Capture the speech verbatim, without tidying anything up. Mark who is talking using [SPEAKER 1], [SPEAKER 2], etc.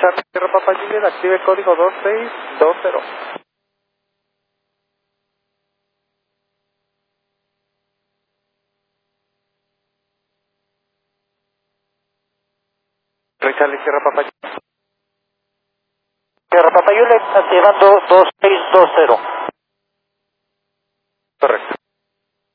[SPEAKER 1] Charlie Sierra Papa Juliet, active el código dos seis dos cero. Charlie Sierra Papa Juliet. Sierra Papa Juliet, activando dos seis dos cero. Correcto.